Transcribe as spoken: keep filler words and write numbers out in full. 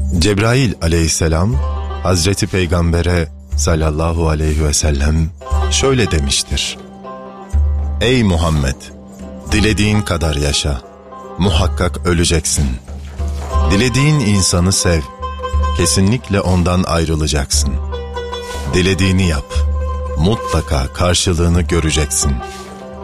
Cebrail aleyhisselam Hazreti Peygamber'e sallallahu aleyhi ve sellem şöyle demiştir: Ey Muhammed! Dilediğin kadar yaşa, muhakkak öleceksin. Dilediğin insanı sev, kesinlikle ondan ayrılacaksın. Dilediğini yap, mutlaka karşılığını göreceksin.